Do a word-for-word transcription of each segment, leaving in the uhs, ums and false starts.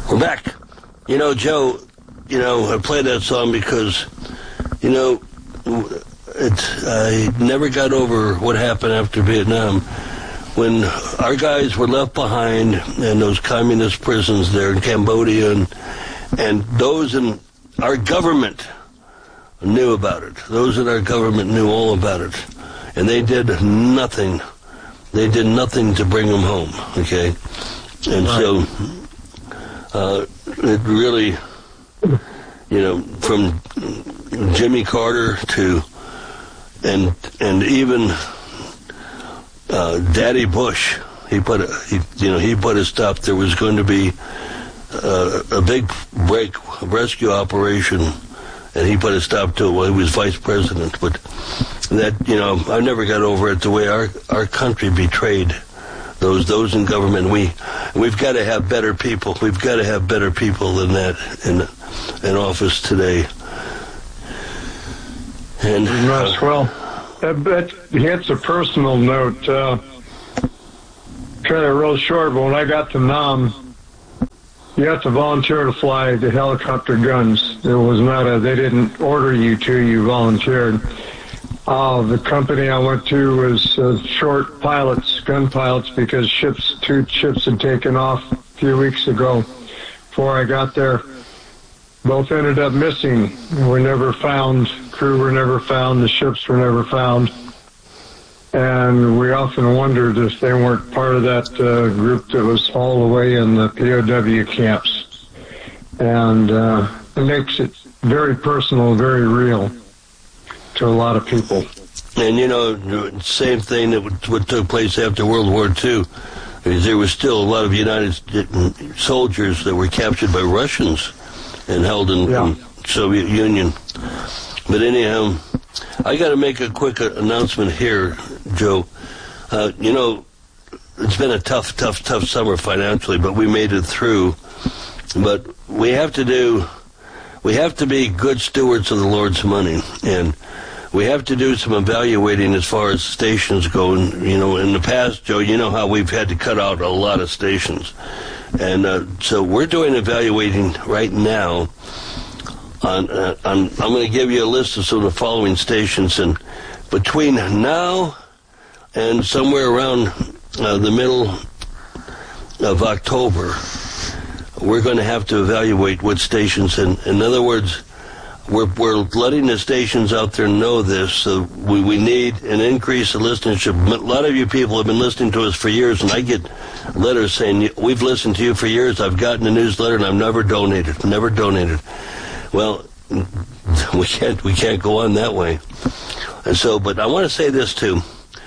We're back. You know, Joe, you know, I played that song because, you know, it's, I never got over what happened after Vietnam. When our guys were left behind in those communist prisons there in Cambodia, and, and those in our government knew about it. Those in our government knew all about it. And they did nothing. They did nothing to bring them home, okay? And right. so uh, it really, you know, from Jimmy Carter to, and and even uh, Daddy Bush, he put a, he, you know, he put a stop. There was going to be uh, a big break, rescue operation, and he put a stop to it while he was vice president. But that, you know, I never got over it, the way our, our country betrayed those those in government. We, we've got to have better people. We've got to have better people than that in, in office today. And uh, well, that, that hits a personal note. Uh, kind of real short, but when I got to Nam, you have to volunteer to fly the helicopter guns. It was not a, they didn't order you to, you volunteered. Uh, the company I went to was uh, short pilots, gun pilots, because ships, two ships had taken off a few weeks ago. Before I got there, both ended up missing. Were never found. Crew were never found. The ships were never found. And we often wondered if they weren't part of that uh, group that was hauled away in the P O W camps. And uh, it makes it very personal, very real to a lot of people. And, you know, same thing that what took place after World War Two. There was still a lot of United soldiers that were captured by Russians and held in yeah. the Soviet Union. But anyhow, I got to make a quick announcement here, Joe. Uh, you know, it's been a tough, tough, tough summer financially, but we made it through. But we have to do, we have to be good stewards of the Lord's money, and we have to do some evaluating as far as stations go. And, you know, in the past, Joe, you know how we've had to cut out a lot of stations. And uh, so we're doing evaluating right now. On, uh, on, I'm going to give you a list of some of the following stations. And between now and somewhere around uh, the middle of October, we're going to have to evaluate what stations. And in other words, We're, we're letting the stations out there know this. So we, we need an increase in listenership. A lot of you people have been listening to us for years, and I get letters saying, we've listened to you for years, I've gotten a newsletter, and I've never donated, never donated. Well, we can't, we can't go on that way. And so, but I want to say this too.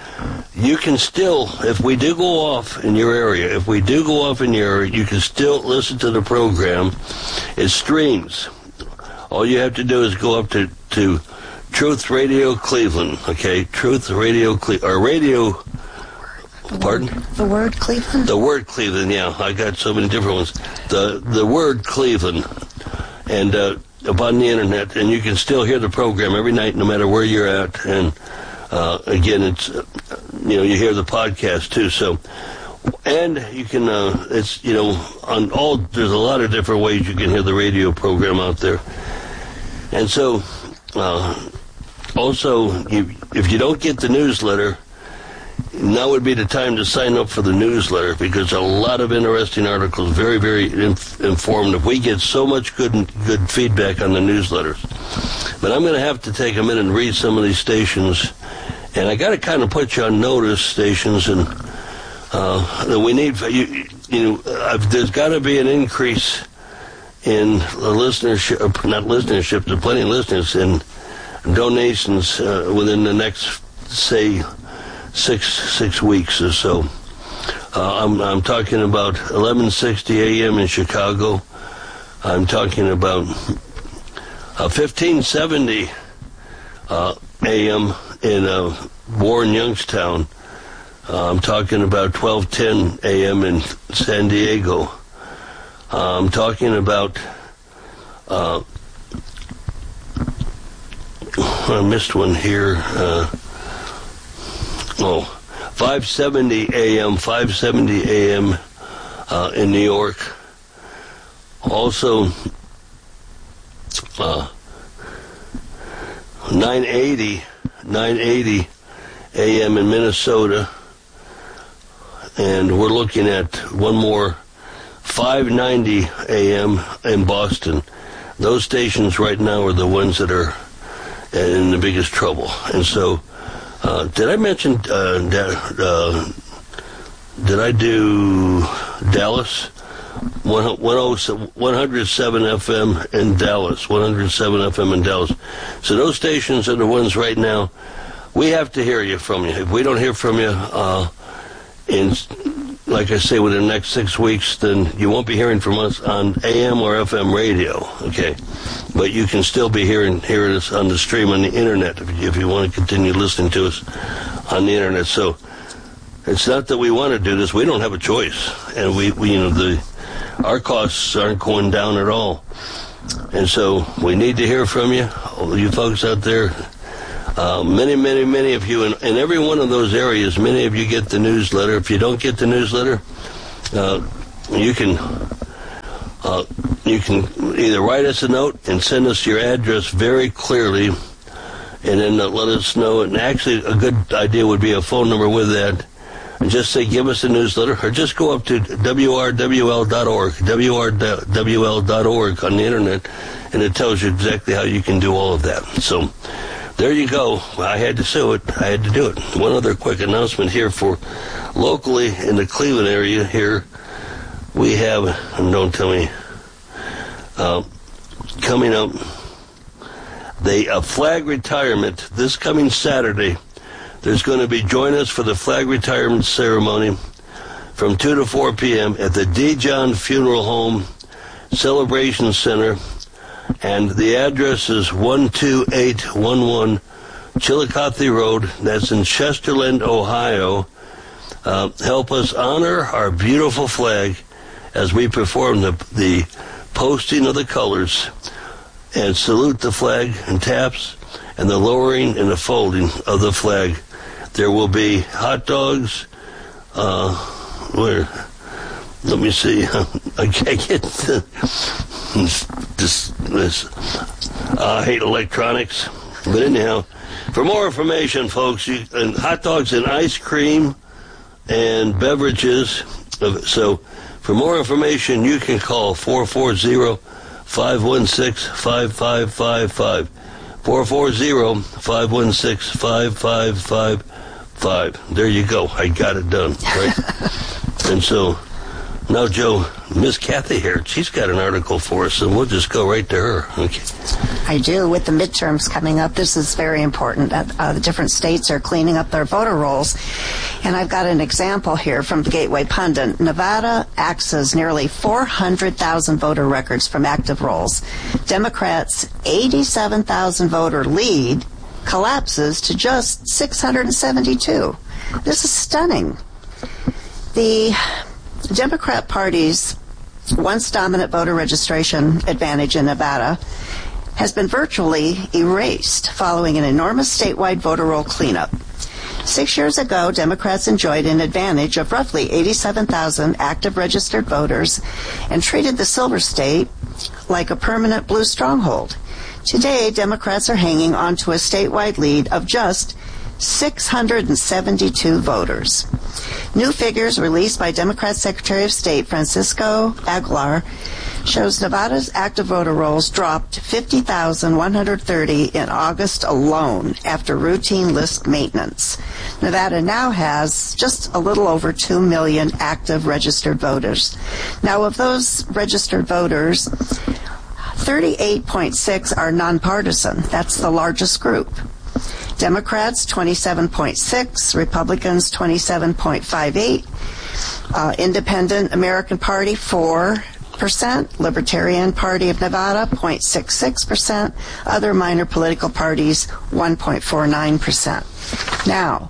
You can still, if we do go off in your area, if we do go off in your area, you can still listen to the program. It streams. All you have to do is go up to, to Truth Radio Cleveland, okay? Truth Radio Cleveland, or Radio, the pardon? Word, the word Cleveland? The word Cleveland, yeah. I got so many different ones. The the word Cleveland, and uh, upon the internet, and you can still hear the program every night, no matter where you're at. And uh, again, it's, uh, you know, you hear the podcast too, so. And you can, uh, it's, you know, on all, there's a lot of different ways you can hear the radio program out there. And so, uh, also, you, if you don't get the newsletter, now would be the time to sign up for the newsletter, because a lot of interesting articles, very, very inf- informative. We get so much good good feedback on the newsletters. But I'm going to have to take a minute and read some of these stations. And I got to kind of put you on notice, stations, and Uh, we need, you, you know, uh, there's got to be an increase in listenership, not listenership, there's plenty of listeners, in donations uh, within the next, say, six six weeks or so. Uh, I'm, I'm talking about eleven sixty a.m. in Chicago. I'm talking about uh, fifteen seventy uh, a.m. in uh, Warren, Youngstown. Uh, I'm talking about twelve ten a.m. in San Diego. Uh, I'm talking about, uh, I missed one here. Uh, oh, five seventy a.m., five seventy a.m. Uh, in New York. also, uh, nine eighty A M in Minnesota, and we're looking at one more five ninety A M in Boston. Those stations right now are the ones that are in the biggest trouble. And so, uh, did I mention, uh, da- uh, did I do Dallas? one oh seven F M in Dallas, one oh seven F M in Dallas. So those stations are the ones right now. We have to hear you from you. If we don't hear from you, uh, in, like I say, within the next six weeks, then you won't be hearing from us on A M or F M radio, okay? But you can still be hearing, hearing us on the stream on the internet if you, if you want to continue listening to us on the internet. So it's not that we want to do this. We don't have a choice. And we, we you know, the our costs aren't going down at all. And so we need to hear from you, all you folks out there. Uh, many, many, many of you, in, in every one of those areas, many of you get the newsletter. If you don't get the newsletter, uh, you can uh, you can either write us a note and send us your address very clearly, and then uh, let us know. And actually, a good idea would be a phone number with that. And just say, give us a newsletter, or just go up to W R W L dot org, W R W L dot org on the internet, and it tells you exactly how you can do all of that. So there you go. I had to do it. I had to do it. One other quick announcement here for locally in the Cleveland area here. We have, and don't tell me, uh, coming up, the uh, flag retirement this coming Saturday. There's going to be, join us for the flag retirement ceremony from two to four p.m. at the D. John Funeral Home Celebration Center. And the address is one two eight one one Chillicothe Road. That's in Chesterland, Ohio. Uh, help us honor our beautiful flag as we perform the, the posting of the colors and salute the flag and taps and the lowering and the folding of the flag. There will be hot dogs. Uh, where? Let me see. I can't get the, this. this uh, I hate electronics. But anyhow, for more information, folks, you, and hot dogs and ice cream and beverages. So for more information, you can call four four zero, five one six, five five five five. four four zero, five one six, five five five five. There you go. I got it done, right? And so, now, Joe, Miss Kathy here, she's got an article for us, and we'll just go right to her. Okay. I do. With the midterms coming up, this is very important. Uh, the different states are cleaning up their voter rolls. And I've got an example here from the Gateway Pundit. Nevada axes nearly four hundred thousand voter records from active rolls. Democrats' eighty-seven thousand voter lead collapses to just six hundred seventy-two. This is stunning. The Democrat Party's once dominant voter registration advantage in Nevada has been virtually erased following an enormous statewide voter roll cleanup. Six years ago, Democrats enjoyed an advantage of roughly eighty-seven thousand active registered voters and treated the Silver State like a permanent blue stronghold. Today, Democrats are hanging on to a statewide lead of just six hundred seventy-two voters. New figures released by Democrat Secretary of State Francisco Aguilar shows Nevada's active voter rolls dropped fifty thousand one hundred thirty in August alone after routine list maintenance. Nevada now has just a little over two million active registered voters. Now, of those registered voters, thirty-eight point six are nonpartisan. That's the largest group. Democrats, twenty-seven point six, Republicans, twenty-seven point five eight, uh, Independent American Party, four percent, Libertarian Party of Nevada, zero point six six percent, other minor political parties, one point four nine percent. Now,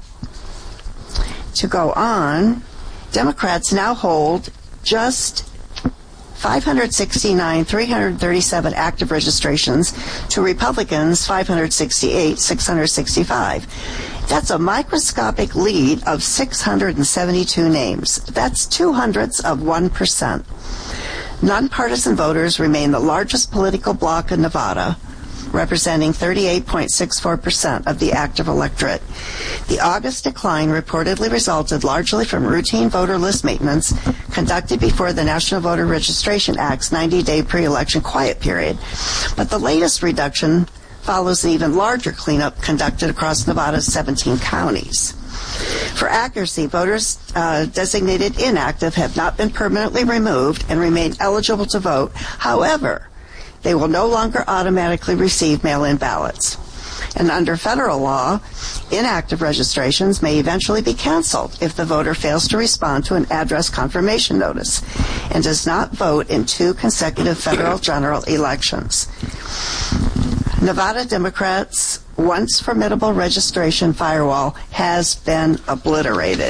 to go on, Democrats now hold just five hundred sixty-nine, three hundred thirty-seven active registrations to Republicans, five hundred sixty-eight, six hundred sixty-five. That's a microscopic lead of six hundred seventy-two names. That's two hundredths of one percent. Nonpartisan voters remain the largest political bloc in Nevada, representing thirty-eight point six four percent of the active electorate. The August decline reportedly resulted largely from routine voter list maintenance conducted before the National Voter Registration Act's ninety-day pre-election quiet period. But the latest reduction follows an even larger cleanup conducted across Nevada's seventeen counties. For accuracy, voters uh, designated inactive have not been permanently removed and remain eligible to vote. However, they will no longer automatically receive mail-in ballots. And under federal law, inactive registrations may eventually be canceled if the voter fails to respond to an address confirmation notice and does not vote in two consecutive federal general elections. Nevada Democrats' once formidable registration firewall has been obliterated.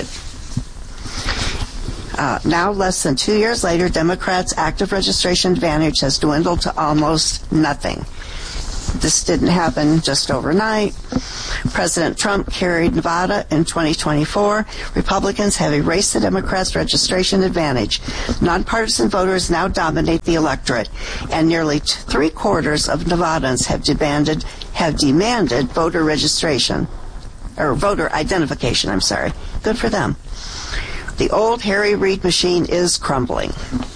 Uh, now, less than two years later, Democrats' active registration advantage has dwindled to almost nothing. This didn't happen just overnight. President Trump carried Nevada in twenty twenty-four. Republicans have erased the Democrats' registration advantage. Nonpartisan voters now dominate the electorate, and nearly three quarters of Nevadans have demanded have demanded voter registration, or voter identification, I'm sorry. Good for them. The old Harry Reid machine is crumbling.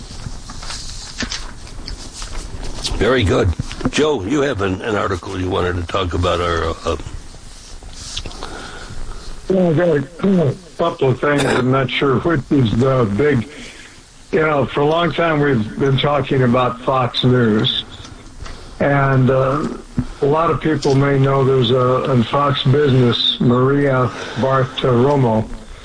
Very good. Joe, you have an, an article you wanted to talk about our... Uh, yeah, I got a couple of things. I'm not sure which is the big... You know, for a long time we've been talking about Fox News. And uh, a lot of people may know there's a, on Fox Business, Maria Bartiromo,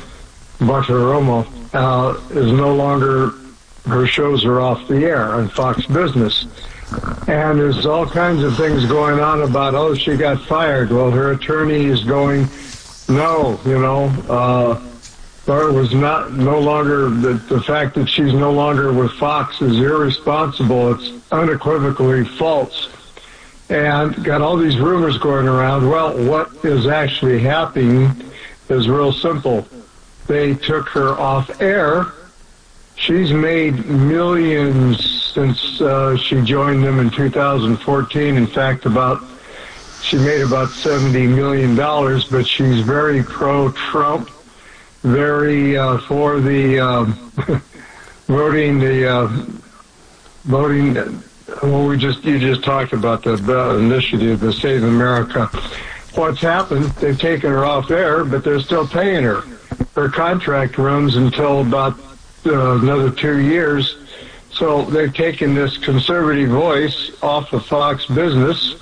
Bartiromo uh, is no longer... Her shows are off the air on Fox Business. And there's all kinds of things going on about, oh, she got fired. Well, her attorney is going, no, you know, uh, or it was not, no longer, the, the fact that she's no longer with Fox is irresponsible. It's unequivocally false. And got all these rumors going around. Well, what is actually happening is real simple. They took her off air. She's made millions since uh, she joined them in two thousand fourteen. In fact, about she made about seventy million dollars, but she's very pro-Trump, very uh, for the uh, voting, the uh, voting, well, we just, you just talked about the uh, initiative, the Save America. What's happened, they've taken her off air, but they're still paying her. Her contract runs until about Uh, another two years. So they've taken this conservative voice off of Fox Business,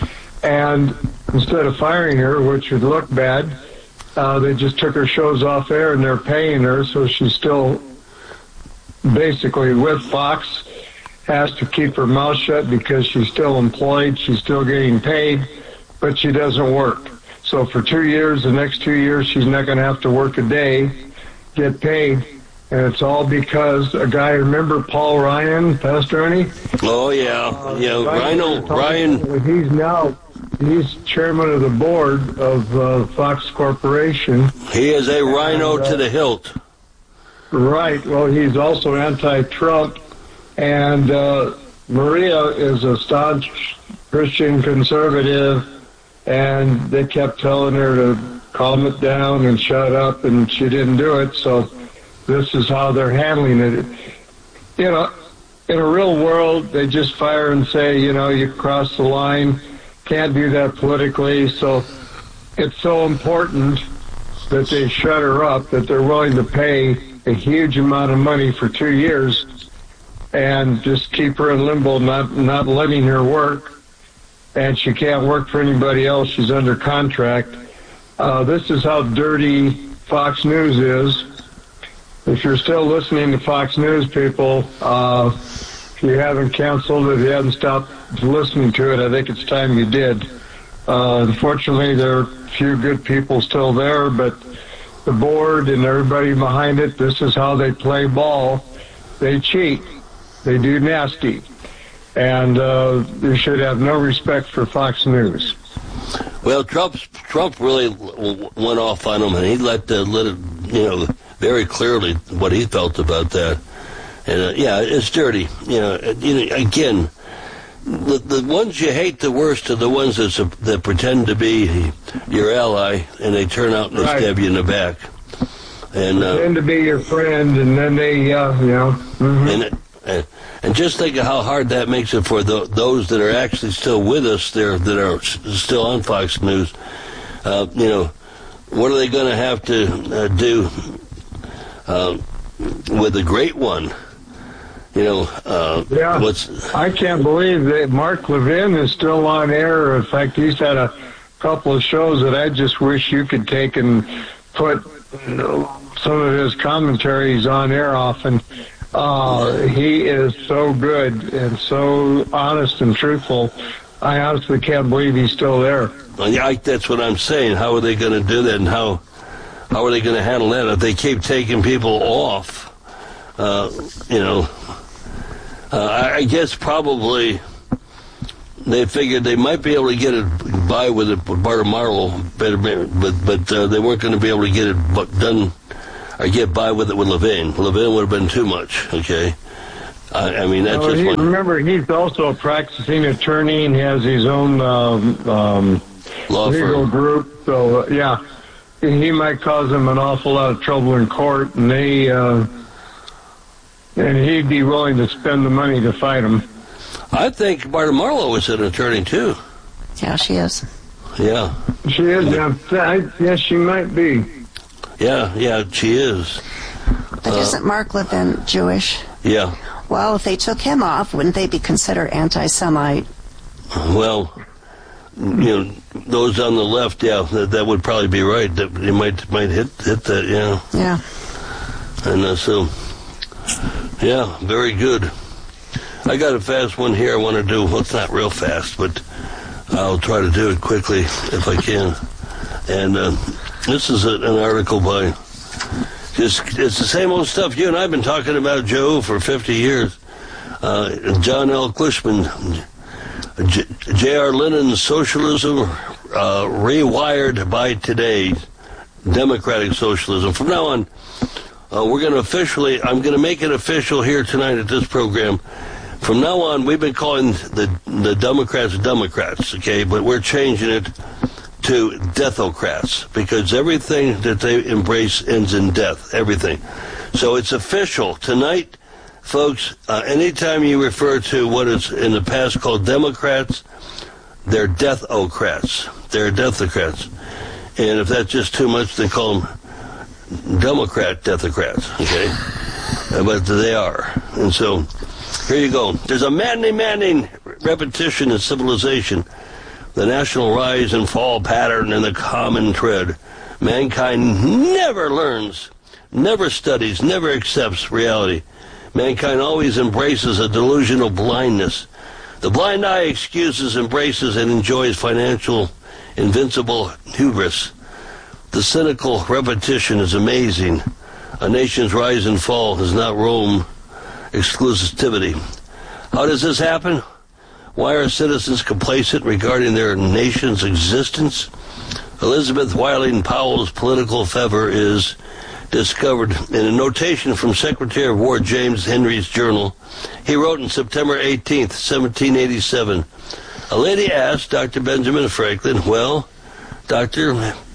and instead of firing her, which would look bad, uh, they just took her shows off air and they're paying her, so she's still basically with Fox, has to keep her mouth shut because she's still employed, she's still getting paid, but she doesn't work. So for two years, the next two years, she's not going to have to work a day, get paid. And it's all because a guy, remember Paul Ryan, Pastor Ernie? Oh, yeah. Uh, yeah, Rhino, Ryan. He's now, he's chairman of the board of uh, Fox Corporation. He is a rhino and, uh, to the hilt. Right. Well, he's also anti-Trump. And uh, Maria is a staunch Christian conservative. And they kept telling her to calm it down and shut up, and she didn't do it. So this is how they're handling it. You know, in a real world, they just fire and say, you know, you cross the line. Can't do that politically. So it's so important that they shut her up, that they're willing to pay a huge amount of money for two years and just keep her in limbo, not not letting her work. And she can't work for anybody else. She's under contract. Uh, this is how dirty Fox News is. If you're still listening to Fox News, people, uh, if you haven't canceled it, if you haven't stopped listening to it, I think it's time you did. Uh, unfortunately, there are a few good people still there, but the board and everybody behind it, this is how they play ball. They cheat. They do nasty. And uh, you should have no respect for Fox News. Well, Trump's, Trump really went off on him, and he let, uh, let it, you know, very clearly what he felt about that. And uh, yeah, it's dirty. You know, you know again, the the ones you hate the worst are the ones that that pretend to be your ally, and they turn out and they Right. stab you in the back. And uh, Pretend to be your friend, and then they, uh, you know. Mm-hmm. and it, and, and just think of how hard that makes it for the, those that are actually still with us there, that are s- still on Fox News. Uh, you know, what are they going to have to uh, do uh, with the great one? You know, uh, Yeah. what's I can't believe that Mark Levin is still on air. In fact, he's had a couple of shows that I just wish you could take and put you know, some of his commentaries on air often. Uh, he is so good and so honest and truthful. I honestly can't believe he's still there. I, that's what I'm saying. How are they going to do that, and how how are they going to handle that if they keep taking people off? Uh, you know, uh, I, I guess probably they figured they might be able to get it by with it with Bart Marlow, but but uh, they weren't going to be able to get it done or get by with it with Levin. Levin would have been too much. Okay, I, I mean that's Well, just he, one. remember, he's also a practicing attorney and has his own um, um, Law legal firm. group. So, uh, yeah, he might cause them an awful lot of trouble in court, and they uh, and he'd be willing to spend the money to fight them. I think Bart Marlow is an attorney too. Yeah, she is. Yeah, She is. Yeah, I, yes, she might be. yeah, yeah. She is. But Uh, isn't Mark Levin Jewish? Yeah. Well, if they took him off, wouldn't they be considered anti-Semite? Well, you know, those on the left, yeah, that, that would probably be right. That they might might hit hit that, yeah. Yeah. And uh, so, yeah, very good. I got a fast one here I want to do. Well, it's not real fast, but I'll try to do it quickly if I can. And uh, this is a, an article by, just, it's the same old stuff you and I have been talking about, Joe, for fifty years. Uh, John L. Clishman, J R. Lennon's Socialism uh, Rewired by Today, Democratic Socialism. From now on, uh, we're going to officially, I'm going to make it official here tonight at this program. From now on, we've been calling the the Democrats Democrats, okay, but we're changing it to Deathocrats because everything that they embrace ends in death, everything. So it's official. Tonight, folks, uh, anytime you refer to what is in the past called Democrats, they're Deathocrats. They're Deathocrats. And if that's just too much, then call them Democrat Deathocrats, okay? Uh, but they are. And so, here you go. There's a maddening, maddening repetition in civilization. The national rise and fall pattern and the common thread. Mankind never learns, never studies, never accepts reality. Mankind always embraces a delusional blindness. The blind eye excuses, embraces, and enjoys financial, invincible hubris. The cynical repetition is amazing. A nation's rise and fall is not Rome exclusivity. How does this happen? Why are citizens complacent regarding their nation's existence? Elizabeth Weiling Powell's political fervor is discovered in a notation from Secretary of War James Henry's journal. He wrote on September eighteenth, seventeen eighty-seven, a lady asked Doctor Benjamin Franklin, well, Doctor,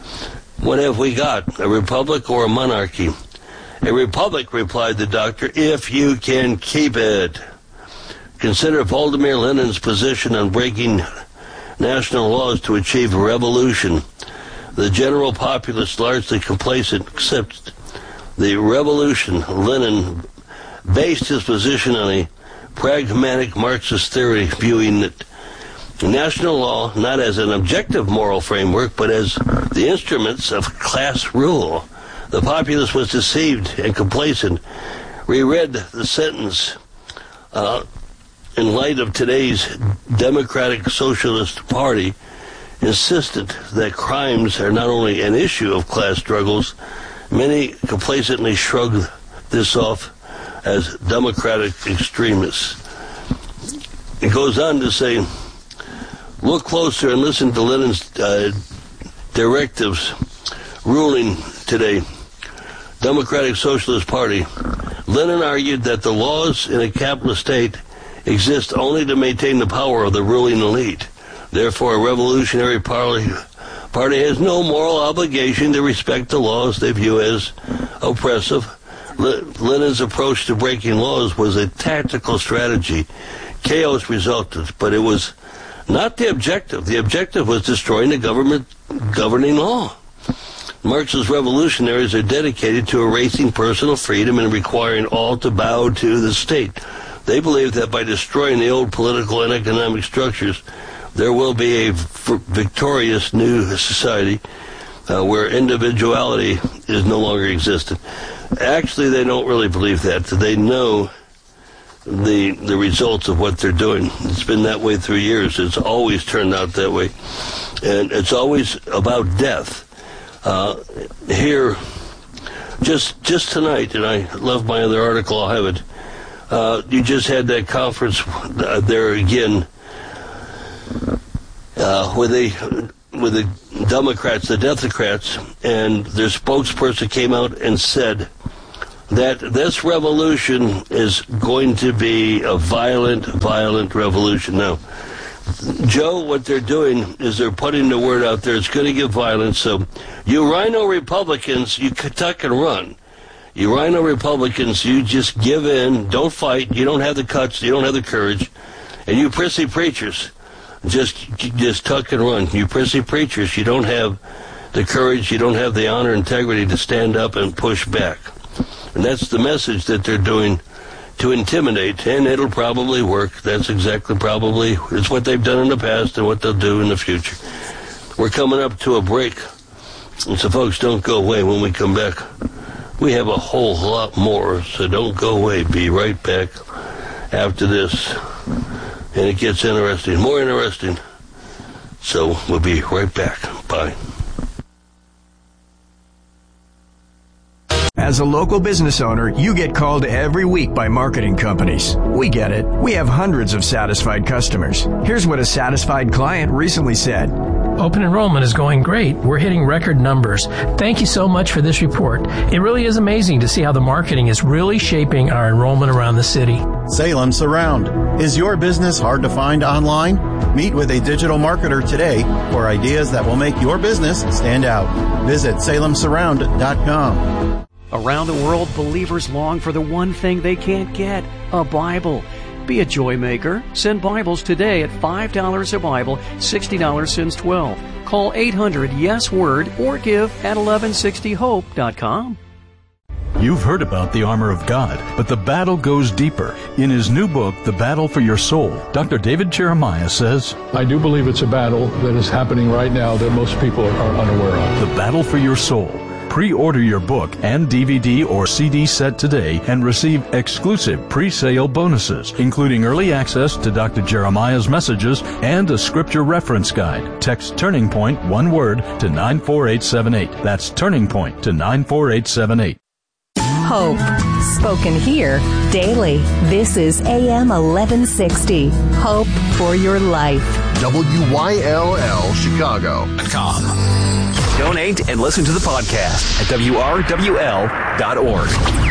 what have we got, a republic or a monarchy? A republic, replied the doctor, if you can keep it. Consider Vladimir Lenin's position on breaking national laws to achieve a revolution. The general populace largely complacent, except the revolution. Lenin based his position on a pragmatic Marxist theory, viewing that national law not as an objective moral framework, but as the instruments of class rule. The populace was deceived and complacent. Reread the sentence uh, in light of today's Democratic Socialist Party insisted that crimes are not only an issue of class struggles. Many complacently shrugged this off as democratic extremists. It goes on to say, look closer and listen to Lenin's uh, directives ruling today. Democratic Socialist Party, Lenin argued that the laws in a capitalist state exist only to maintain the power of the ruling elite. Therefore, a revolutionary party, party has no moral obligation to respect the laws they view as oppressive. Lenin's approach to breaking laws was a tactical strategy. Chaos resulted, but it was not the objective. The objective was destroying the government governing law. Marxist revolutionaries are dedicated to erasing personal freedom and requiring all to bow to the state. They believe that by destroying the old political and economic structures, there will be a victorious new society uh, where individuality is no longer existent. Actually, they don't really believe that. They know the the results of what they're doing. It's been that way through years. It's always turned out that way. And it's always about death. Uh, here, just just tonight, and I love my other article, I'll have it, uh, you just had that conference uh, there again uh, with the with the Democrats, the Deathocrats, and their spokesperson came out and said that this revolution is going to be a violent, violent revolution. Now, Joe, what they're doing is they're putting the word out there. It's going to get violent. So you Rhino Republicans, you tuck and run. You Rhino Republicans, you just give in. Don't fight. You don't have the guts. You don't have the courage. And you prissy preachers, just just tuck and run. You prissy preachers, you don't have the courage. You don't have the honor, integrity to stand up and push back. And that's the message that they're doing to intimidate, and it'll probably work. That's exactly probably, it's what they've done in the past and what they'll do in the future. We're coming up to a break, and so folks, don't go away. When we come back, we have a whole lot more, so don't go away. Be right back after this, and it gets interesting, more interesting, so we'll be right back. Bye. As a local business owner, you get called every week by marketing companies. We get it. We have hundreds of satisfied customers. Here's what a satisfied client recently said. Open enrollment is going great. We're hitting record numbers. Thank you so much for this report. It really is amazing to see how the marketing is really shaping our enrollment around the city. Salem Surround. Is your business hard to find online? Meet with a digital marketer today for ideas that will make your business stand out. Visit salem surround dot com. Around the world, believers long for the one thing they can't get, a Bible. Be a joy maker. Send Bibles today at five dollars a Bible, sixty dollars since twelve. Call eight hundred yes word or give at eleven sixty hope dot com. You've heard about the armor of God, but the battle goes deeper. In his new book, The Battle for Your Soul, Doctor David Jeremiah says, I do believe it's a battle that is happening right now that most people are unaware of. The Battle for Your Soul. Pre-order your book and D V D or C D set today and receive exclusive pre-sale bonuses, including early access to Doctor Jeremiah's messages and a scripture reference guide. Text Turning Point, one word, to nine four eight seven eight. That's Turning Point to nine four eight seven eight. Hope, spoken here daily. This is A M eleven sixty. Hope for your life. W Y L L Chicago dot com. Donate and listen to the podcast at W R W L dot org.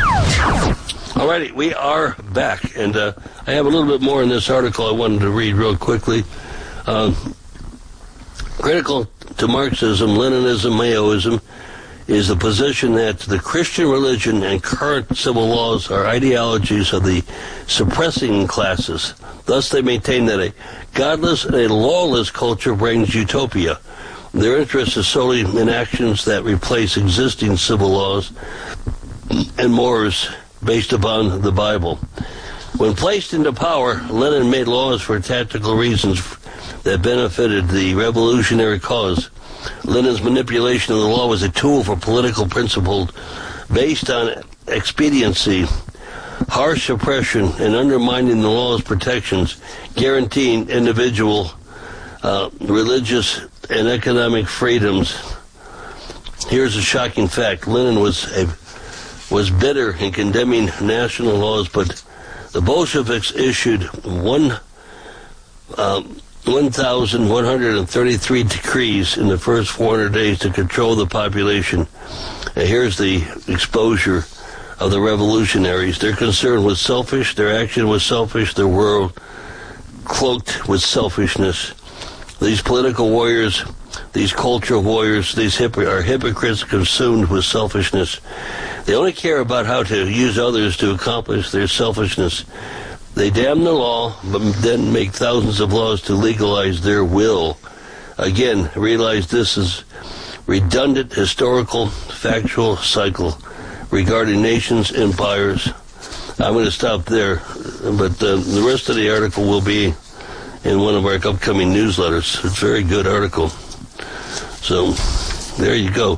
All righty, we are back, and uh, I have a little bit more in this article I wanted to read real quickly. Um, critical to Marxism, Leninism, Maoism is the position that the Christian religion and current civil laws are ideologies of the suppressing classes. Thus, they maintain that a godless and a lawless culture brings utopia. Their interest is solely in actions that replace existing civil laws and mores based upon the Bible. When placed into power, Lenin made laws for tactical reasons that benefited the revolutionary cause. Lenin's manipulation of the law was a tool for political principles based on expediency, harsh oppression, and undermining the law's protections, guaranteeing individual uh, religious and economic freedoms. Here's a shocking fact. Lenin was a, was bitter in condemning national laws, but the Bolsheviks issued one um, one thousand one hundred thirty-three decrees in the first four hundred days to control the population. And here's the exposure of the revolutionaries. Their concern was selfish, their action was selfish, their world cloaked with selfishness. These political warriors, these cultural warriors, these hypocr- are hypocrites consumed with selfishness. They only care about how to use others to accomplish their selfishness. They damn the law, but then make thousands of laws to legalize their will. Again, realize this is redundant, historical, factual cycle regarding nations, empires. I'm going to stop there, but uh, the rest of the article will be in one of our upcoming newsletters. It's a very good article. So, there you go.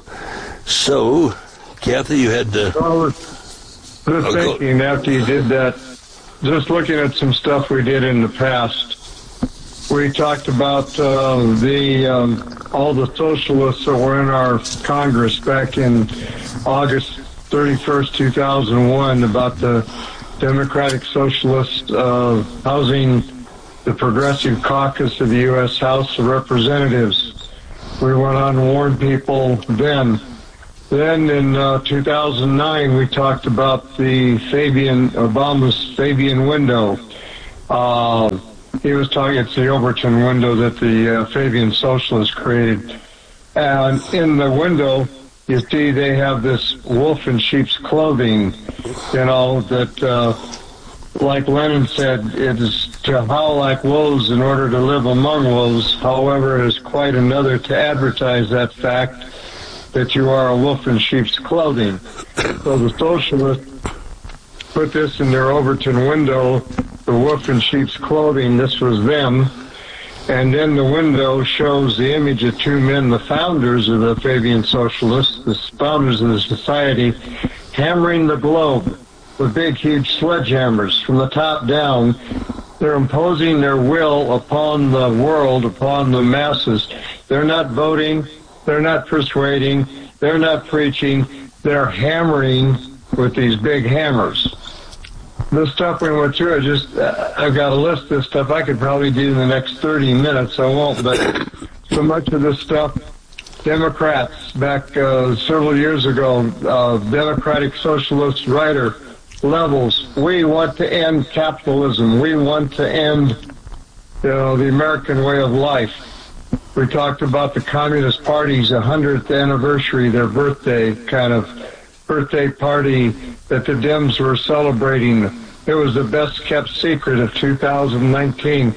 So, Kathy, you had to... I was just oh, thinking go. after you did that, just looking at some stuff we did in the past, we talked about uh, the um, all the socialists that were in our Congress back in August thirty-first, two thousand one, about the Democratic Socialist uh, housing the Progressive Caucus of the U S House of Representatives. We went on and warned people then. Then in uh, two thousand nine, we talked about the Fabian, Obama's Fabian window. Uh, he was talking, it's the Overton window that the uh, Fabian Socialists created. And in the window, you see they have this wolf in sheep's clothing, you know, that, uh, like Lenin said, it is to howl like wolves in order to live among wolves. However, it is quite another to advertise that fact that you are a wolf in sheep's clothing. So the socialists put this in their Overton window, the wolf in sheep's clothing. This was them. And then the window shows the image of two men, the founders of the Fabian Socialists, the founders of the society, hammering the globe with big, huge sledgehammers from the top down. They're imposing their will upon the world, upon the masses. They're not voting. They're not persuading. They're not preaching. They're hammering with these big hammers. The stuff we went through, I just, uh, I've got a list of this stuff I could probably do in the next thirty minutes. I won't, but so much of this stuff, Democrats, back uh, several years ago, uh, Democratic Socialist writer, Levels, we want to end capitalism. We want to end, you know, the American way of life. We talked about the Communist Party's one hundredth anniversary, their birthday kind of birthday party that the Dems were celebrating. It was the best kept secret of two thousand nineteen.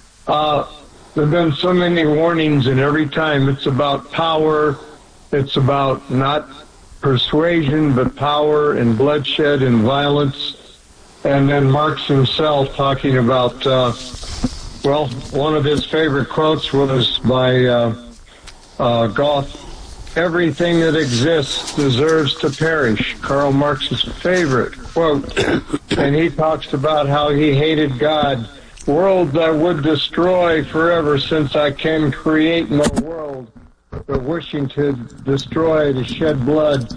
Uh, there have been so many warnings, and every time it's about power, it's about not persuasion, but power and bloodshed and violence. And then Marx himself talking about, uh, well, one of his favorite quotes was by uh, uh, Goethe, everything that exists deserves to perish. Karl Marx's favorite quote. And he talks about how he hated God. World I would destroy forever, since I can create no world, but wishing to destroy, to shed blood.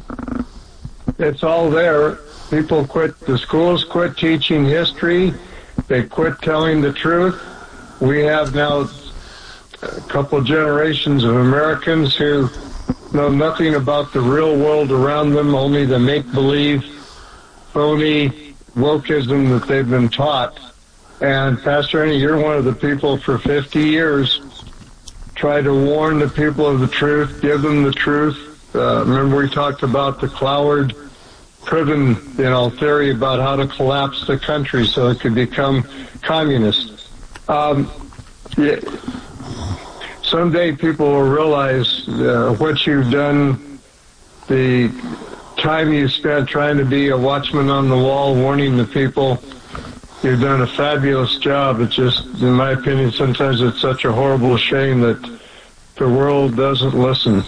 It's all there. People quit, the schools quit teaching history. They quit telling the truth. We have now a couple generations of Americans who know nothing about the real world around them, only the make-believe, phony wokeism that they've been taught. And Pastor Ernie, you're one of the people for fifty years try to warn the people of the truth, give them the truth. Uh, remember we talked about the Cloward Priven, you know, theory about how to collapse the country so it could become communist. Um, yeah, someday people will realize uh, what you've done, the time you spent trying to be a watchman on the wall, warning the people. You've done a fabulous job. It's just, in my opinion, sometimes it's such a horrible shame that the world doesn't listen.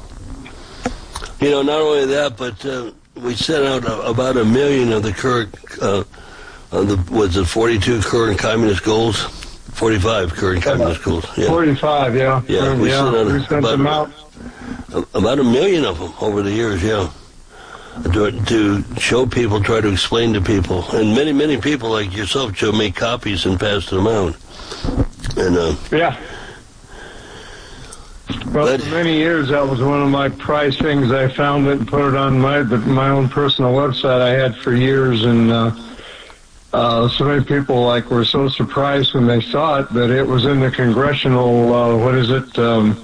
You know, not only that, but uh, we sent out a, about a million of the current, uh, of the, was it forty-two current communist goals? forty-five current communist goals. Yeah. forty-five, yeah. Yeah, we yeah. sent, out we sent about, them out. About a million of them over the years, yeah. To, to show people, try to explain to people. And many, many people like yourself, Joe, make copies and pass them out. And, uh, yeah. Well, but, for many years, that was one of my prized things. I found it and put it on my my own personal website I had for years, and uh, uh, so many people like were so surprised when they saw it that it was in the congressional, uh, what is it, um,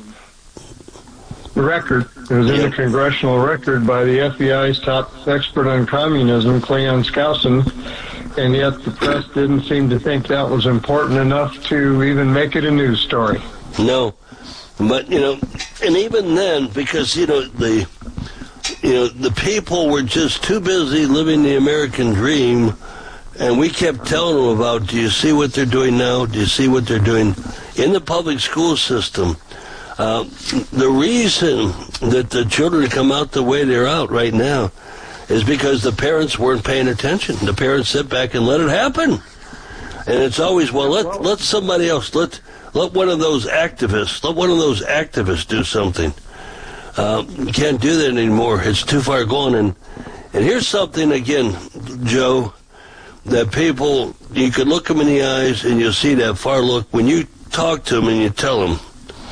record. It was in the congressional record by the F B I's top expert on communism, Cleon Skousen, and yet the press didn't seem to think that was important enough to even make it a news story. No. But, you know, and even then, because, you know, the, you know, the people were just too busy living the American dream, and we kept telling them about, do you see what they're doing now? Do you see what they're doing in the public school system? Uh, the reason that the children come out the way they're out right now is because the parents weren't paying attention. The parents sit back and let it happen. And it's always, well, let, let somebody else, let... Let one of those activists, let one of those activists do something. Uh, you can't do that anymore. It's too far gone. And, and here's something, again, Joe, that people, you can look them in the eyes and you'll see that far look. When you talk to them and you tell them,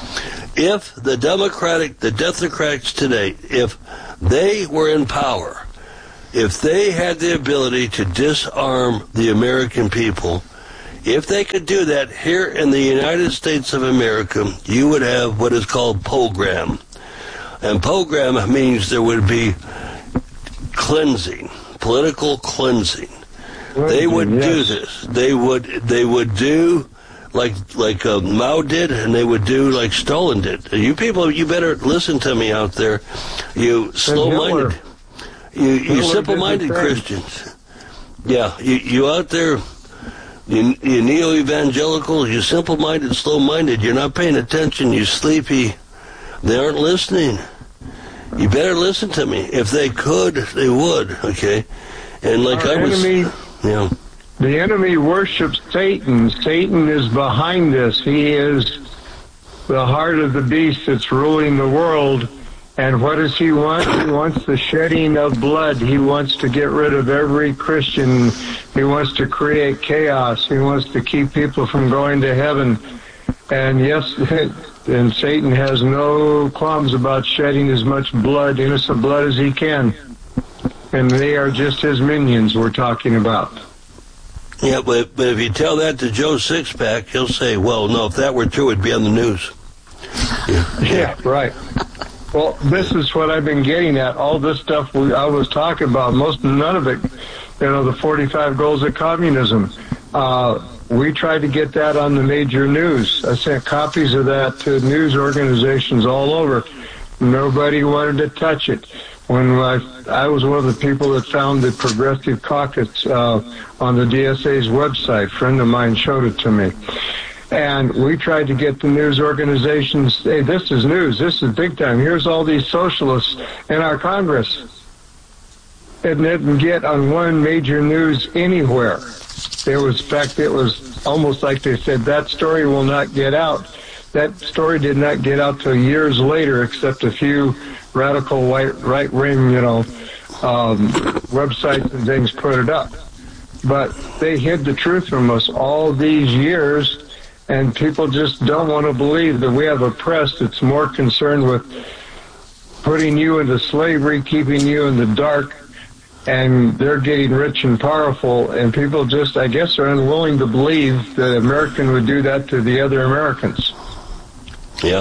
if the Democratic, the Democrats today, if they were in power, if they had the ability to disarm the American people, if they could do that here in the United States of America, you would have what is called program. And program means there would be cleansing, political cleansing. They would yes. do this. They would they would do like like uh, Mao did, and they would do like Stalin did. You people, you better listen to me out there. You slow-minded, you you simple-minded Christians. Yeah, you you out there. You, you neo-evangelicals, you simple-minded, slow-minded, you're not paying attention, you sleepy, they aren't listening. You better listen to me. If they could, they would, okay? And like Our I was... Enemy, you know, the enemy worships Satan. Satan is behind this. He is the heart of the beast that's ruling the world. And what does he want? He wants the shedding of blood. He wants to get rid of every Christian. He wants to create chaos. He wants to keep people from going to heaven. And yes, and Satan has no qualms about shedding as much blood, innocent blood, as he can. And they are just his minions we're talking about. Yeah, but, but if you tell that to Joe Sixpack, he'll say, well, no, if that were true, it'd be on the news. Yeah, yeah right. Well, this is what I've been getting at. All this stuff we, I was talking about, most none of it, you know, the forty-five goals of communism. Uh, we tried to get that on the major news. I sent copies of that to news organizations all over. Nobody wanted to touch it. When I, I was one of the people that found the Progressive Caucus uh, on the D S A's website. A friend of mine showed it to me. And we tried to get the news organizations, hey, this is news, this is big time, here's all these socialists in our Congress. It didn't get on one major news anywhere. It was, in fact, it was almost like they said, that story will not get out. That story did not get out till years later, except a few radical white, right-wing, you know, um, websites and things put it up. But they hid the truth from us all these years. And people just don't want to believe that we have a press that's more concerned with putting you into slavery, keeping you in the dark, and they're getting rich and powerful. And people just, I guess, are unwilling to believe that American would do that to the other Americans. Yeah.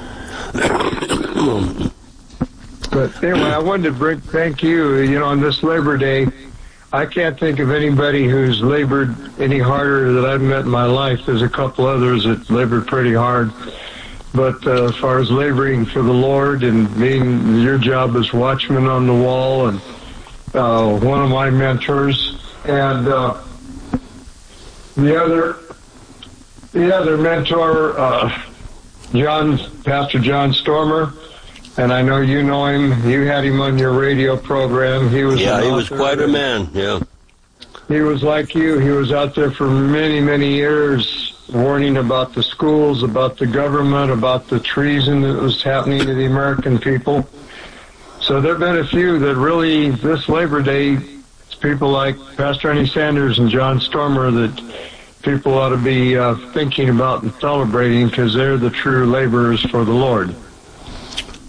But anyway, I wanted to bring, thank you, you know, on this Labor Day. I can't think of anybody who's labored any harder that I've met in my life. There's a couple others that labored pretty hard. But uh, as far as laboring for the Lord and being your job as watchman on the wall, and uh, one of my mentors, and uh, the other, the other mentor, uh, John, Pastor John Stormer. And I know you know him. You had him on your radio program. He was yeah, he was quite a man. Yeah, he was like you. He was out there for many, many years, warning about the schools, about the government, about the treason that was happening to the American people. So there have been a few that really, this Labor Day, it's people like Pastor Ernie Sanders and John Stormer that people ought to be uh, thinking about and celebrating, because they're the true laborers for the Lord.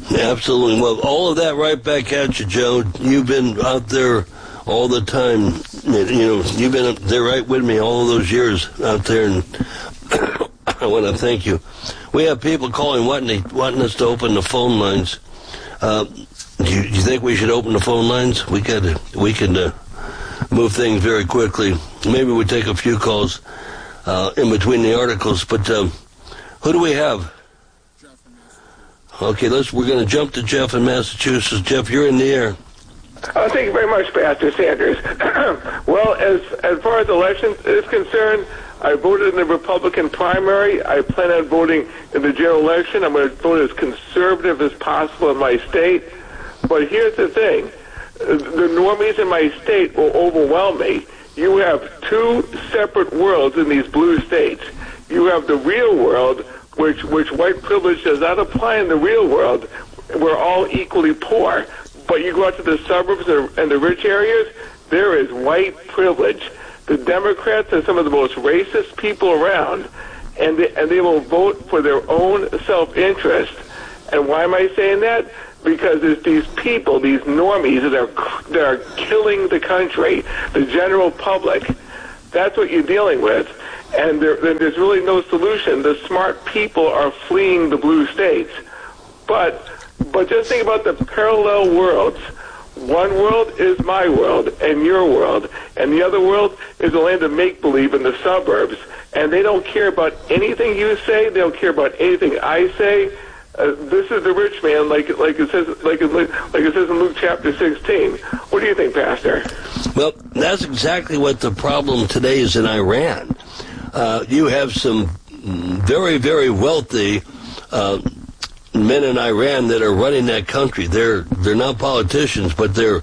Absolutely. Well, all of that right back at you, Joe. You've been out there all the time. You know, you've been up there right with me all of those years out there, and I want to thank you. We have people calling wanting, wanting us to open the phone lines. Uh, do you, you think we should open the phone lines? We could, we can uh, move things very quickly. Maybe we take a few calls uh, in between the articles. But um, who do we have? Okay, let's. We're going to jump to Jeff in Massachusetts. Jeff, you're in the air. Uh, thank you very much, Pastor Sanders. Well, as as far as elections is concerned, I voted in the Republican primary. I plan on voting in the general election. I'm going to vote as conservative as possible in my state. But here's the thing. The normies in my state will overwhelm me. You have two separate worlds in these blue states. You have the real world, which which white privilege does not apply in the real world. We're all equally poor. But you go out to the suburbs and the rich areas, there is white privilege. The Democrats are some of the most racist people around, and they, and they will vote for their own self-interest. And why am I saying that? Because it's these people, these normies, that are, that are killing the country, the general public. That's what you're dealing with. And there, there's really no solution. The smart people are fleeing the blue states. But but just think about the parallel worlds. One world is my world and your world, and the other world is a land of make-believe in the suburbs. And they don't care about anything you say. They don't care about anything I say. Uh, this is the rich man, like like it says, like it, like it says in Luke chapter sixteen. What do you think, Pastor? Well, that's exactly what the problem today is in Iran. Uh, you have some very, very wealthy uh, men in Iran that are running that country. They're they're not politicians, but they're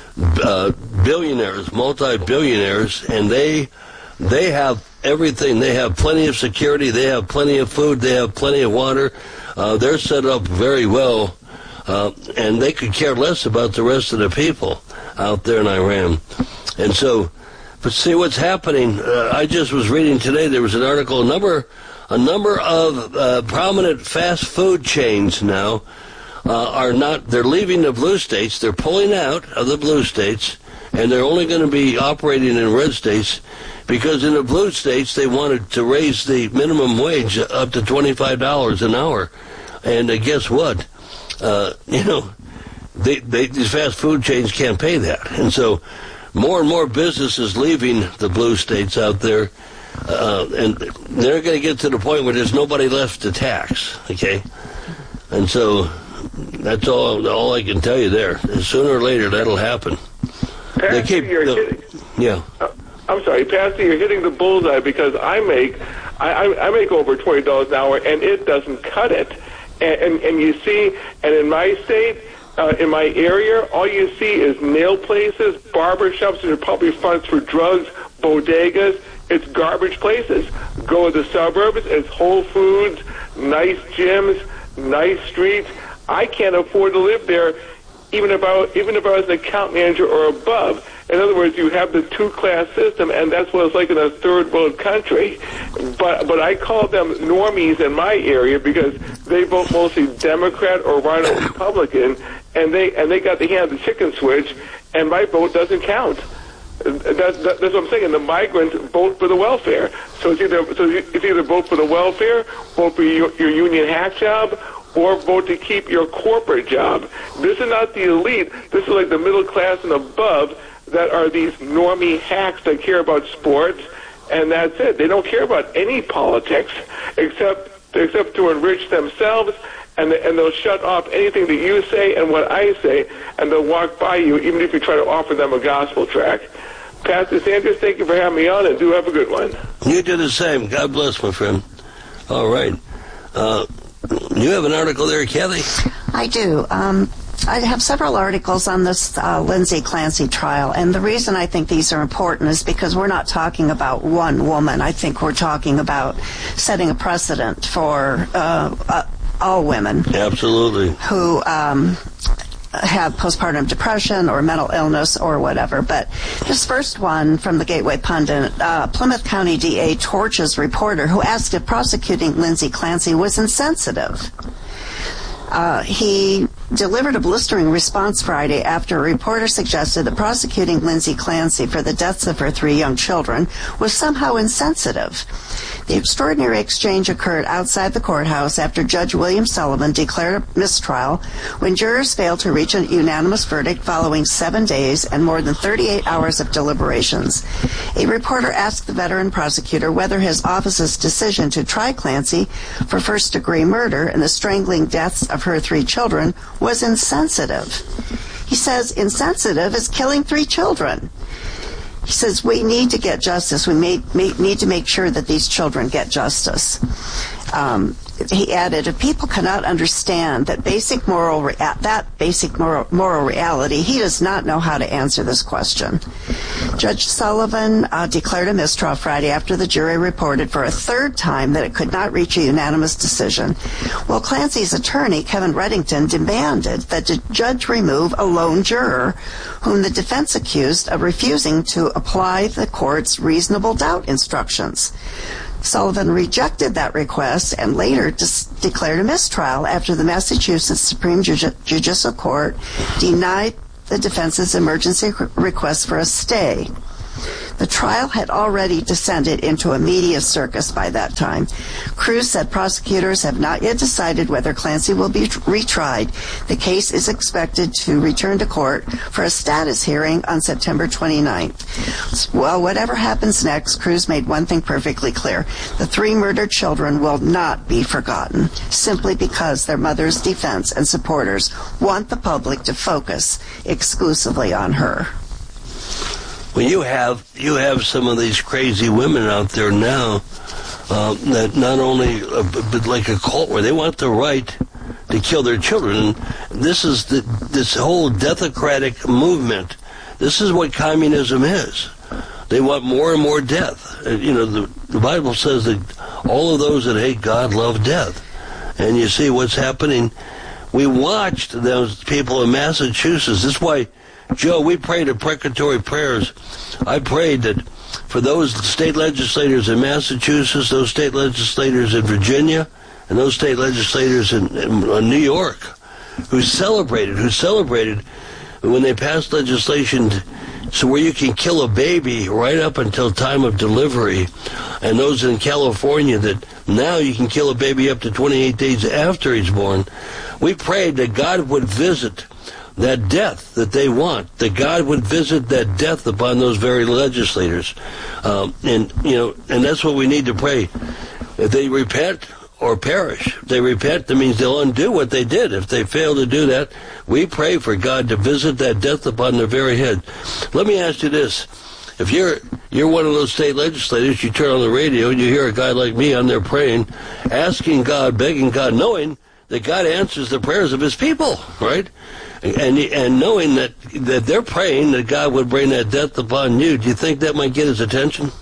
uh, billionaires, multi-billionaires, and they they have everything. They have plenty of security. They have plenty of food. They have plenty of water. Uh, they're set up very well, uh, and they could care less about the rest of the people out there in Iran. And so, but see what's happening. Uh, I just was reading today. There was an article. A number, a number of uh, prominent fast food chains now uh, are not. They're leaving the blue states. They're pulling out of the blue states, and they're only going to be operating in red states. Because in the blue states, they wanted to raise the minimum wage up to twenty-five dollars an hour. And uh, guess what? Uh, you know, they, they, these fast food chains can't pay that. And so more and more businesses leaving the blue states out there. Uh, and they're going to get to the point where there's nobody left to tax. Okay? And so that's all, all I can tell you there. Sooner or later, that'll happen. Pastor, they keep, you're the, kidding. Yeah. Uh, I'm sorry, Pastor, you're hitting the bullseye because I make I, I, I make over twenty dollars an hour, and it doesn't cut it. And, and, and you see, and in my state, uh, in my area, all you see is nail places, barber shops that are probably fronts for drugs, bodegas. It's garbage places. Go to the suburbs, it's Whole Foods, nice gyms, nice streets. I can't afford to live there, even if I, even if I was an account manager or above. In other words, you have the two-class system, and that's what it's like in a third-world country. But but I call them normies in my area because they vote mostly Democrat or Rhino Republican, and they and they got the hand of the chicken switch, and my vote doesn't count. That, that, that's what I'm saying. The migrants vote for the welfare. So it's either so it's either vote for the welfare, vote for your, your union hack job, or vote to keep your corporate job. This is not the elite. This is like the middle class and above that are these normie hacks that care about sports, and that's it. They don't care about any politics except except to enrich themselves, and and they'll shut off anything that you say and what I say, and they'll walk by you even if you try to offer them a gospel track. Pastor Sanders, thank you for having me on, and do have a good one. You do the same. God bless, my friend. All right. Uh, you have an article there, Kathy? I do. Um, I have several articles on this uh, Lindsay Clancy trial, and the reason I think these are important is because we're not talking about one woman. I think we're talking about setting a precedent for uh, uh, all women. Absolutely. Who um, have postpartum depression or mental illness or whatever. But this first one from the Gateway Pundit, uh, Plymouth County D A torches reporter who asked if prosecuting Lindsay Clancy was insensitive. Uh, he delivered a blistering response Friday after a reporter suggested that prosecuting Lindsay Clancy for the deaths of her three young children was somehow insensitive. The extraordinary exchange occurred outside the courthouse after Judge William Sullivan declared a mistrial when jurors failed to reach a unanimous verdict following seven days and more than thirty-eight hours of deliberations. A reporter asked the veteran prosecutor whether his office's decision to try Clancy for first-degree murder and the strangling deaths of her three children was insensitive. He says insensitive is killing three children. He says, we need to get justice. We may, may, need to make sure that these children get justice. Um, he added, if people cannot understand that basic moral rea- that basic moral, moral reality, he does not know how to answer this question. Judge Sullivan uh, declared a mistrial Friday after the jury reported for a third time that it could not reach a unanimous decision. Well, Clancy's attorney, Kevin Reddington, demanded that the judge remove a lone juror whom the defense accused of refusing to apply the court's reasonable doubt instructions. Sullivan rejected that request and later dis- declared a mistrial after the Massachusetts Supreme Ju- Judicial Court denied the defense's emergency request for a stay. The trial had already descended into a media circus by that time. Cruz said prosecutors have not yet decided whether Clancy will be retried. The case is expected to return to court for a status hearing on September twenty-ninth. Well, whatever happens next, Cruz made one thing perfectly clear. The three murdered children will not be forgotten, simply because their mother's defense and supporters want the public to focus exclusively on her. Well, you have you have some of these crazy women out there now uh, that not only uh, but like a cult where they want the right to kill their children. And this is the this whole deathocratic movement. This is what communism is. They want more and more death. Uh, you know, the, the Bible says that all of those that hate God love death. And you see what's happening. We watched those people in Massachusetts. This is why, Joe, we prayed imprecatory prayers. I prayed that for those state legislators in Massachusetts, those state legislators in Virginia, and those state legislators in, in, in New York who celebrated, who celebrated when they passed legislation so where you can kill a baby right up until time of delivery, and those in California that now you can kill a baby up to twenty-eight days after he's born. We prayed that God would visit that death that they want, that God would visit that death upon those very legislators. Um, and, you know, and that's what we need to pray. If they repent or perish, if they repent, that means they'll undo what they did. If they fail to do that, we pray for God to visit that death upon their very head. Let me ask you this. If you're you're one of those state legislators, you turn on the radio and you hear a guy like me on there praying, asking God, begging God, knowing that God answers the prayers of his people, right? And and knowing that that they're praying that God would bring that death upon you, do you think that might get his attention?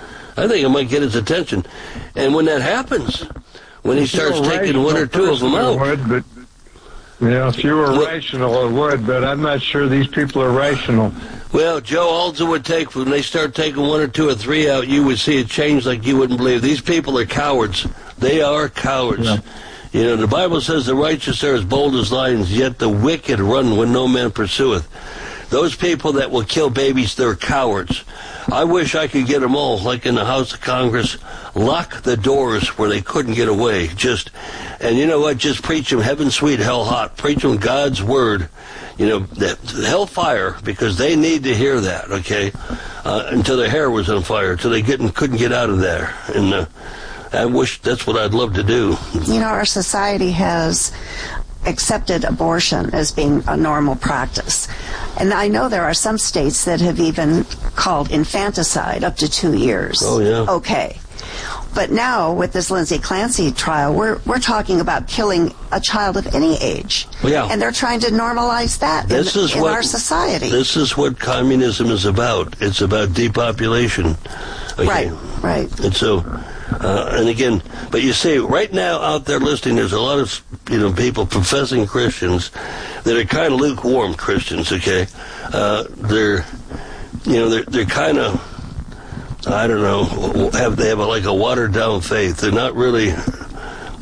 I think it might get his attention. And when that happens, when he starts taking one or two of them out. Would, but, yeah, if you were well, rational, it would, but I'm not sure these people are rational. Well, Joe, all it would take when they start taking one or two or three out, you would see a change like you wouldn't believe. These people are cowards. They are cowards. Yeah. You know, the Bible says the righteous are as bold as lions, yet the wicked run when no man pursueth. Those people that will kill babies, they're cowards. I wish I could get them all, like in the House of Congress, lock the doors where they couldn't get away. Just, and you know what, just preach them heaven sweet, hell hot. Preach them God's word, you know, hellfire, because they need to hear that, okay, uh, until their hair was on fire, until they get, couldn't get out of there. And uh, I wish that's what I'd love to do. You know, our society has accepted abortion as being a normal practice. And I know there are some states that have even called infanticide up to two years. Oh, yeah. Okay. But now, with this Lindsay Clancy trial, we're we're talking about killing a child of any age. Well, yeah. And they're trying to normalize that this in, is in what, our society. This is what communism is about. It's about depopulation. Okay? Right, right. And so... Uh, and again, but you see, right now out there listening, there's a lot of, you know, people, professing Christians, that are kind of lukewarm Christians, okay? Uh, they're, you know, they're, they're kind of, I don't know, have they have a, like a watered-down faith. They're not really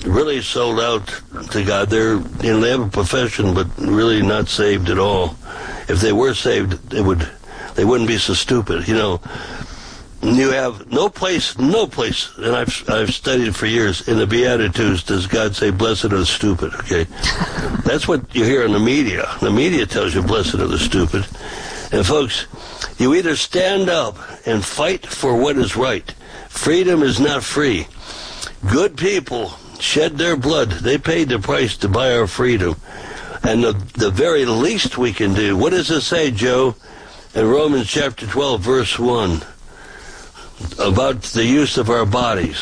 really sold out to God. They're, you know, they have a profession, but really not saved at all. If they were saved, they would, they wouldn't be so stupid, you know. You have no place, no place, and I've I've studied for years, in the Beatitudes does God say, blessed are the stupid, okay? That's what you hear in the media. The media tells you, blessed are the stupid. And folks, you either stand up and fight for what is right. Freedom is not free. Good people shed their blood. They paid the price to buy our freedom. And the, the very least we can do, what does it say, Joe, in Romans chapter twelve, verse one? About the use of our bodies.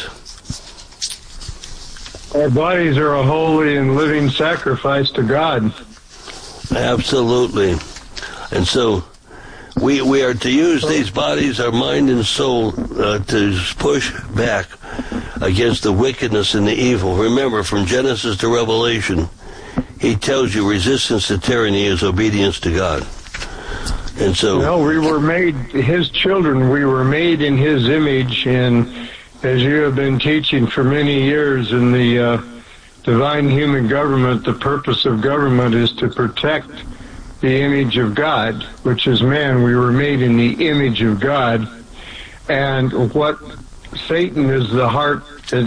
Our bodies are a holy and living sacrifice to God. Absolutely. And so we we are to use these bodies, our mind and soul, uh, to push back against the wickedness and the evil. Remember, from Genesis to Revelation, he tells you resistance to tyranny is obedience to God. And so, well, we were made his children. We were made in his image, and as you have been teaching for many years in the uh, divine human government, the purpose of government is to protect the image of God, which is man. We were made in the image of God, and what Satan is the heart